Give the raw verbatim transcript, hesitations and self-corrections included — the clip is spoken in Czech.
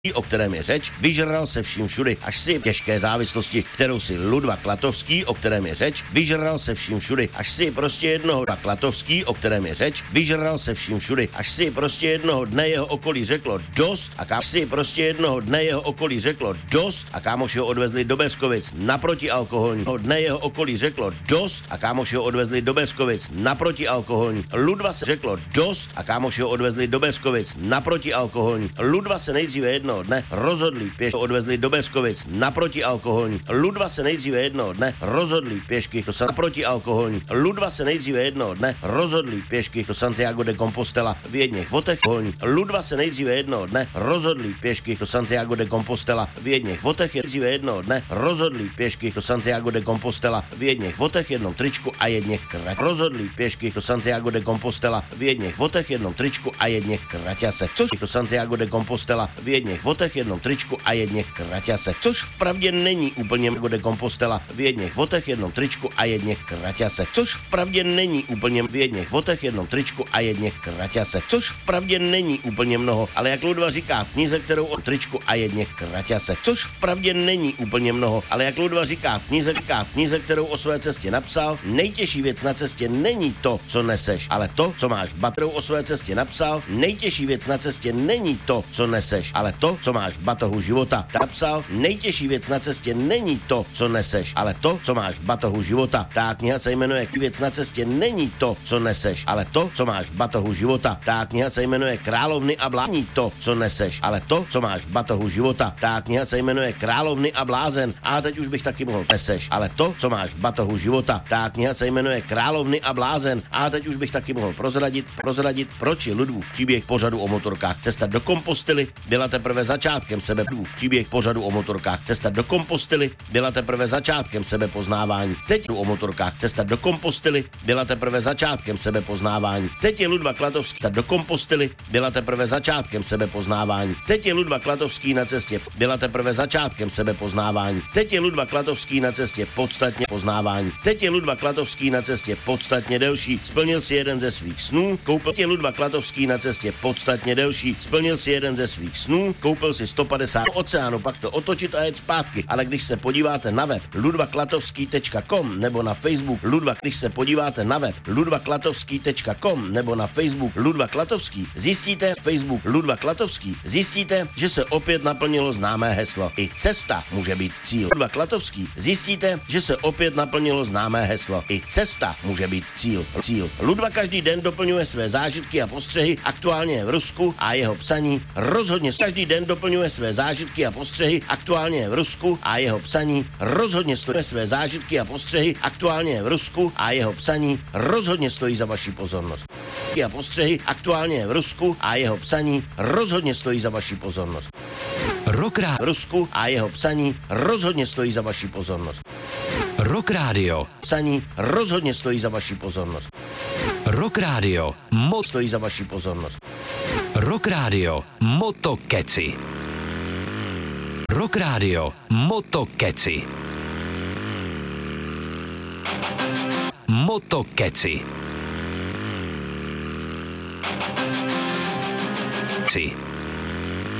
o kterém je řeč, vyžral se vším všudy, až si těžké závislosti, kterou si Ludva Klatovský, o kterém je řeč, vyžral se vším všudy, až si prostě jednoho Klatovský, o kterém je řeč, vyžral se vším všudy, až si prostě jednoho dne jeho okolí řeklo dost a kámoš si prostě jednoho dne jeho okolí řeklo dost a kámoši ho odvezli do Beřkovic na protialkoholní. Dne jeho okolí řeklo dost a kámoši ho odvezli do Beřkovic na protialkoholní. Ludva se řeklo dost a kámoši ho odvezli do Beřkovic na protialkoholní. Ludva se nejdříve jednoho dne rozhodli pěšky odvezli do Beřkovic na protialkoholní. Ludva se nejdříve jednoho dne rozhodli pěšky do na protialkoholní. Ludva se nejdříve jednoho dne rozhodli pěšky do Santiago de Compostela v jedněch botech alkoholní. Ludva se nejdříve jednoho dne rozhodli pěšky do Santiago de Compostela v jedněch botech nejdříve jednoho dne rozhodli pěšky do Santiago de Compostela v jedněch botech, jednom tričku a jedněch krať. Rozhodli pěšky do Santiago de Compostela v jedněch botech, jednom tričku a jedněch kraťasech. Což do Santiago de Compostela v jedněch botech, jednom tričku a jedněch kraťasech. Což vpravdě není úplně de Compostela v jedněch botech, jednom tričku a jedněch kraťasech. Což vpravdě není úplně v jedněch botech, jednom tričku a jedněch kraťasech. Což vpravdě není úplně mnoho, ale jak Ludva říká v knize, kterou o tričku a jedněch kraťasech. Což vpravdě není úplně mnoho, ale jak Ludva říká v knize, říká v knize, kterou o své cestě napsal, nejtěžší věc na cestě není to, co neseš, ale to, co máš v batohu o své cestě napsal, nejtěžší věc na cestě není to, co neseš, ale to, co máš v batohu života. Napsal, nejtěžší věc na cestě není to, co neseš, ale to, co máš v batohu života. Ta kniha se jmenuje Věc na cestě není to, co neseš, ale to, co máš v batohu života. Ta kniha se jmenuje Královny a blázni to, co neseš, ale to, co máš v batohu života. Ta kniha se jmenuje Královny a blázen. A teď už bych taky mohl neseš, ale to, co máš v batohu života. Ta kniha se jmenuje Královny a blázen. A teď už bych taky mohl prozradit, prozradit, proč je Ludvův příběh pořadu o motorkách Cesta do Kompostely byla teprve začátkem sebe. Ludvův příběh pořadu o motorkách Cesta do Kompostely byla teprve začátkem sebepoznávání. Teď o motorkách Cesta do Kompostely byla teprve začátkem sebepoznávání. Teď je Ludva Klatovský do Kompostely byla teprve začátkem sebepoznávání. Teď je Ludva Klatovský na cestě byla teprve začátkem sebepoznávání. Teď je Ludva Klatovský na cestě podstatně poznávání. Teď je Ludva Klatovský na cestě podstatně delší. Splnil si jeden ze svých snů. Koupil je Ludva Klatovský na cestě podstatně delší. Splnil si jeden ze svých snů. Koupil si sto padesát oceánu, pak to otočit a jet zpátky. Ale když se podíváte na web ludva klatovský tečka com nebo na Facebook Ludva, když se podíváte na web ludva klatovský tečka com nebo na Facebook Ludva Klatovský, zjistíte Facebook Ludva Klatovský, zjistíte, že se opět naplnilo známé heslo. I cesta může být cíl. Ludva Klatovský, zjistíte, že se opět naplnilo známé heslo. I cesta může být cíl. Cíl. Ludva každý den doplňuje své zážitky a postřehy, aktuálně je v Rusku a jeho psaní rozhodně každý den doplňuje své zážitky a postřehy, aktuálně je v Rusku a jeho psaní rozhodně stojí své zážitky a postřehy, aktuálně je v Rusku a jeho psaní rozhodně stojí za vaši pozornost. A postřehy, aktuálně je v Rusku a jeho psaní rozhodně stojí za vaši pozornost. Rock Rádio v Rusku a jeho psaní rozhodně stojí za vaši pozornost. Rock Rádio Psaní rozhodně stojí za vaši pozornost. Rock Rádio Mo stojí za vaši pozornost. Rock Rádio Motokeci. Rock Rádio Motokeci. Motokeci. Si.